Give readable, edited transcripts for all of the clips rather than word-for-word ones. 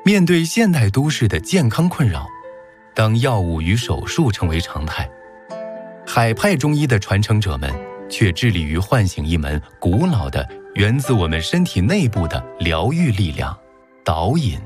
面对现代都市的健康困扰，当药物与手术成为常态，海派中医的传承者们却致力于唤醒一门古老的源自我们身体内部的疗愈力量——导引。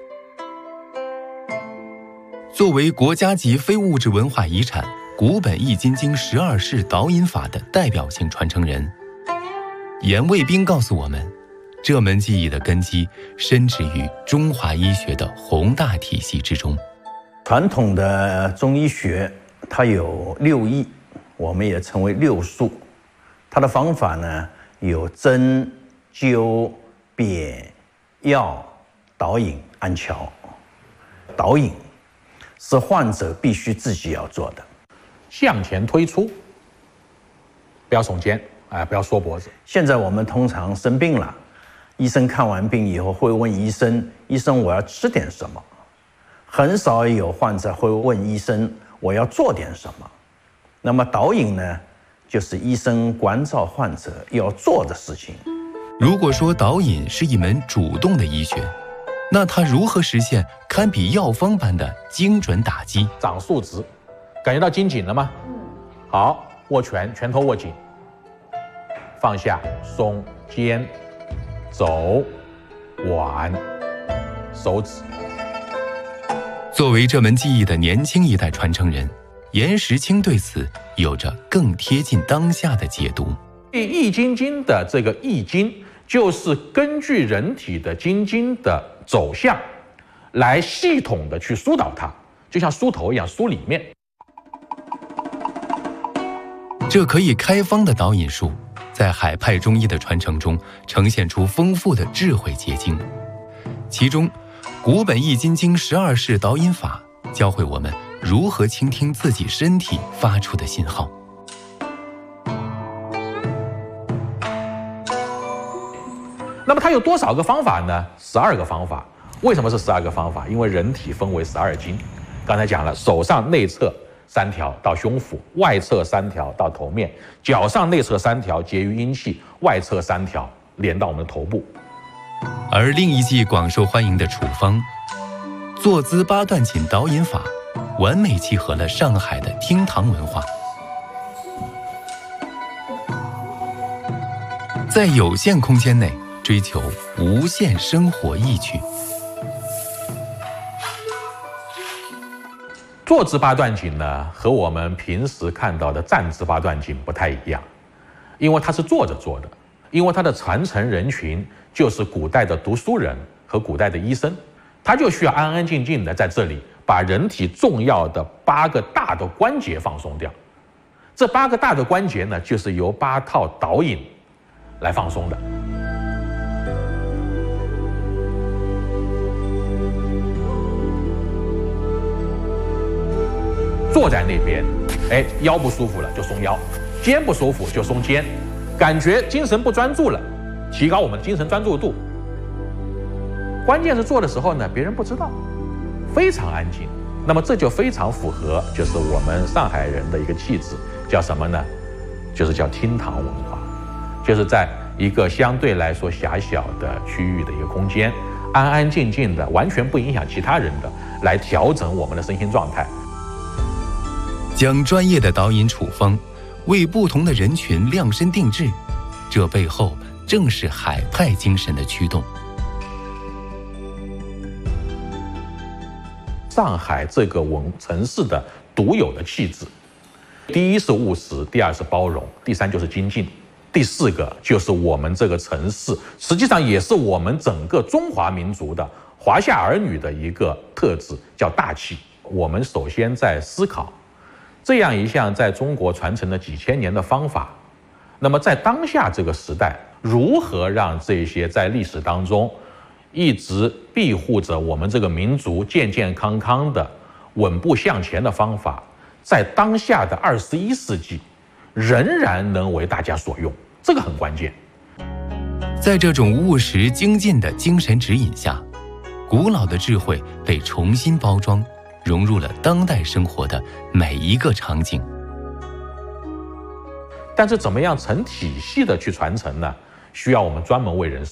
作为国家级非物质文化遗产古本易筋经12式导引法的代表性传承人，严卫兵告诉我们，这门技艺的根基深植于中华医学的宏大体系之中。 传统的中医学它有6艺，我们也称为6术。它的方法呢有针、灸、砭、药、导引、按桥。导引是患者必须自己要做的， 向前推出，不要耸肩，不要缩脖子。 现在我们通常生病了，医生看完病以后会问医生：“医生，我要吃点什么？”很少有患者会问医生：“我要做点什么？”那么导引呢，就是医生关照患者要做的事情。 如果说导引是一门主动的医学，那它如何实现堪比药方般的精准打击？ 掌数值，感觉到筋紧了吗？好，握拳，拳头握紧，放下，松肩，肘、腕、手指。 作为这门技艺的年轻一代传承人，严时清对此有着更贴近当下的解读。 易筋经的这个易经，就是根据人体的经的走向，来系统的去疏导它，就像梳头一样梳里面。 这可以开方的导引术，在海派中医的传承中呈现出丰富的智慧结晶。其中，古本易筋经12式导引法教会我们如何倾听自己身体发出的信号。 那么它有多少个方法呢？12个方法。为什么是12个方法？因为人体分为12经。刚才讲了，手上内侧3条到胸腹，外侧3条到头面，脚上内侧3条结于阴气，外侧3条连到我们的头部。 而另一剂广受欢迎的处方坐姿8段锦导引法，完美契合了上海的厅堂文化，在有限空间内追求无限生活意趣。 坐姿8段锦呢，和我们平时看到的站姿8段锦不太一样，因为它是坐着做的，因为它的传承人群就是古代的读书人和古代的医生，他就需要安安静静的在这里把人体重要的8个大的关节放松掉。这8个大的关节呢，就是由8套导引来放松的。坐在那边，腰不舒服了就松腰，肩不舒服就松肩，感觉精神不专注了，提高我们的精神专注度。关键是做的时候呢，别人不知道，非常安静。那么这就非常符合就是我们上海人的一个气质，叫什么呢？就是叫厅堂文化，就是在一个相对来说狭小的区域的一个空间，安安静静的，完全不影响其他人的，来调整我们的身心状态。 将专业的导引处方为不同的人群量身定制，这背后正是海派精神的驱动。 上海这个城市的独有的气质，第一是务实，第二是包容，第三就是精进，第4个就是我们这个城市，实际上也是我们整个中华民族的华夏儿女的一个特质，叫大气。我们首先在思考这样一项在中国传承了几千年的方法，那么在当下这个时代，如何让这些在历史当中一直庇护着我们这个民族健健康康的稳步向前的方法，在当下的21世纪仍然能为大家所用，这个很关键。 在这种务实精进的精神指引下，古老的智慧被重新包装，融入了当代生活的每一个场景。 但是怎么样成体系的去传承呢？需要我们专门为人